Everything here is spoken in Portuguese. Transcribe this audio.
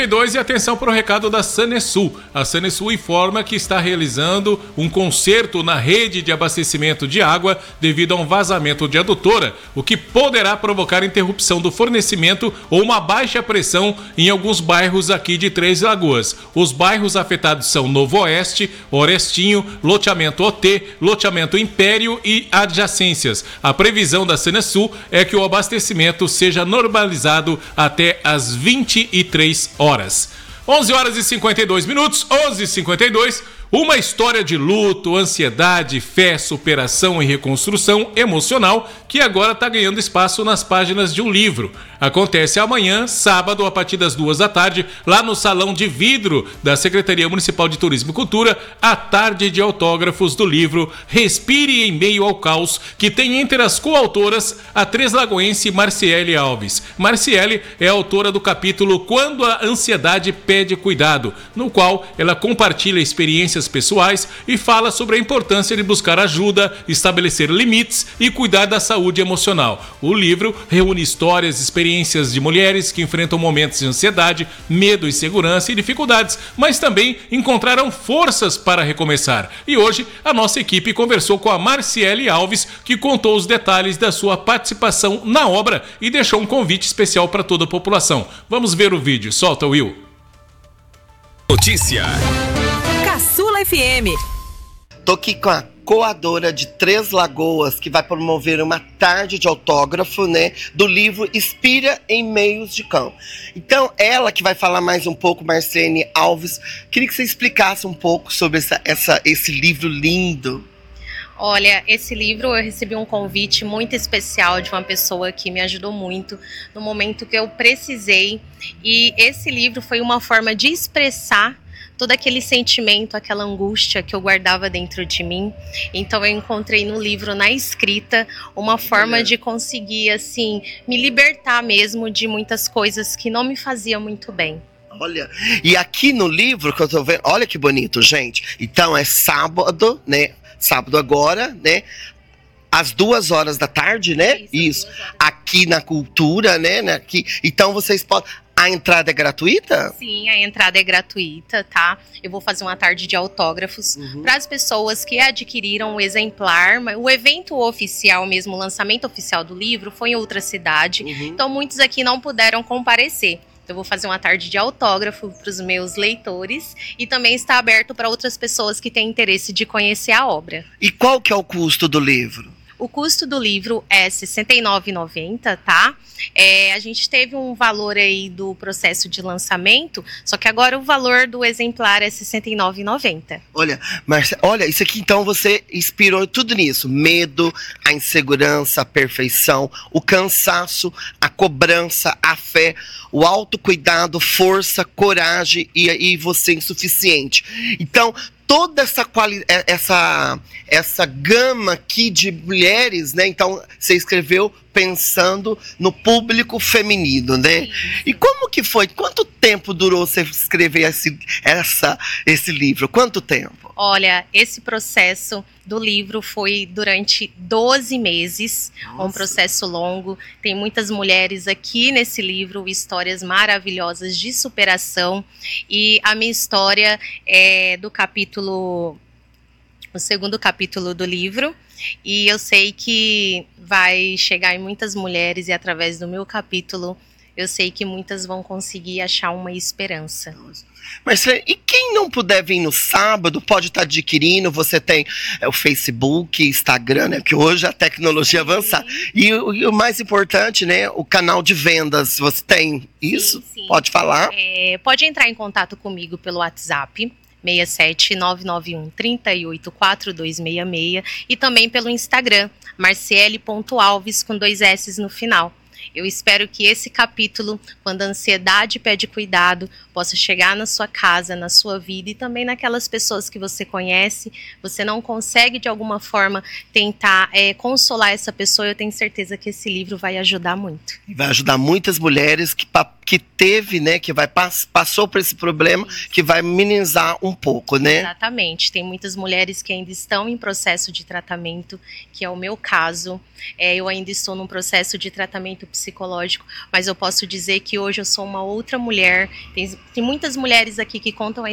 11h52 e atenção para o recado da Sanesul. A Sanesul informa que está realizando um conserto na rede de abastecimento de água devido a um vazamento de adutora, o que poderá provocar interrupção do fornecimento ou uma baixa pressão em alguns bairros aqui de Três Lagoas. Os bairros afetados são Novo Oeste, Orestinho, Loteamento OT, Loteamento Império e adjacências. A previsão da Sanesul é que o abastecimento seja normalizado até às 23 horas. 11h52, 11h52. Uma história de luto, ansiedade, fé, superação e reconstrução emocional que agora está ganhando espaço nas páginas de um livro. Acontece amanhã, sábado, a partir das 14h, lá no Salão de Vidro da Secretaria Municipal de Turismo e Cultura, a tarde de autógrafos do livro Respire em Meio ao Caos, que tem entre as coautoras a treslagoense Marciele Alves. Marciele é autora do capítulo Quando a Ansiedade Pede Cuidado, no qual ela compartilha experiências pessoais e fala sobre a importância de buscar ajuda, estabelecer limites e cuidar da saúde emocional. O livro reúne histórias, experiências de mulheres que enfrentam momentos de ansiedade, medo, insegurança e dificuldades, mas também encontraram forças para recomeçar. E hoje a nossa equipe conversou com a Marciele Alves, que contou os detalhes da sua participação na obra e deixou um convite especial para toda a população. Vamos ver o vídeo. Solta, Will. Notícia. Caçula FM. Tô aqui com a coadora de Três Lagoas, que vai promover uma tarde de autógrafo, né, do livro Inspira em Meios de Campo. Então, ela que vai falar mais um pouco, Marciele Alves, queria que você explicasse um pouco sobre esse livro lindo. Olha, esse livro eu recebi um convite muito especial de uma pessoa que me ajudou muito no momento que eu precisei, e esse livro foi uma forma de expressar todo aquele sentimento, aquela angústia que eu guardava dentro de mim. Então eu encontrei no livro, na escrita, uma forma de conseguir, assim, me libertar mesmo de muitas coisas que não me faziam muito bem. Olha, e aqui no livro que eu tô vendo, olha que bonito, gente. Então é sábado, né? Sábado agora, né? Às 2h da tarde, né? Isso. Aqui na Cultura, né? Aqui. Então vocês podem. A entrada é gratuita? Sim, a entrada é gratuita, tá? Eu vou fazer uma tarde de autógrafos para as pessoas que adquiriram o exemplar. O evento oficial mesmo, o lançamento oficial do livro foi em outra cidade. Então muitos aqui não puderam comparecer. Eu vou fazer uma tarde de autógrafo para os meus leitores e também está aberto para outras pessoas que têm interesse de conhecer a obra. E qual que é o custo do livro? O custo do livro é R$ 69,90, tá? A gente teve um valor aí do processo de lançamento, só que agora o valor do exemplar é R$ 69,90. Olha, Marcia, olha, isso aqui então você inspirou tudo nisso. Medo, a insegurança, a perfeição, o cansaço, a cobrança, a fé, o autocuidado, força, coragem e você insuficiente. Então, toda essa gama aqui de mulheres, né? Então, você escreveu pensando no público feminino, né? Sim. E como que foi? Quanto tempo durou você escrever esse livro? Quanto tempo? Olha, esse processo do livro foi durante 12 meses, um processo longo. Tem muitas mulheres aqui nesse livro, histórias maravilhosas de superação. E a minha história é do capítulo, o segundo capítulo do livro. E eu sei que vai chegar em muitas mulheres e através do meu capítulo, eu sei que muitas vão conseguir achar uma esperança. Mas e quem não puder vir no sábado, pode estar adquirindo, você tem o Facebook, Instagram, né, que hoje a tecnologia avança. E o mais importante, né, o canal de vendas, você tem isso? Sim. Pode falar? Pode entrar em contato comigo pelo WhatsApp, 67991 384266, e também pelo Instagram, marciele.alves com 2 S no final. Eu espero que esse capítulo, quando a ansiedade pede cuidado, possa chegar na sua casa, na sua vida e também naquelas pessoas que você conhece. Você não consegue, de alguma forma, tentar consolar essa pessoa. Eu tenho certeza que esse livro vai ajudar muito. Vai ajudar muitas mulheres que teve, né, que passou por esse problema, que vai minimizar um pouco, né? Exatamente. Tem muitas mulheres que ainda estão em processo de tratamento, que é o meu caso. Eu ainda estou num processo de tratamento psicológico psicológico, mas eu posso dizer que hoje eu sou uma outra mulher. Tem muitas mulheres aqui que contam a